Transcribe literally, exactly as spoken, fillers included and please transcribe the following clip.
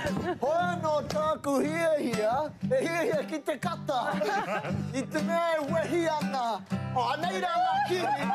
Hoa no tāku hia hia, e hia hia ki te kata. I te mea e wehi ana. O, anei rā ngā kini.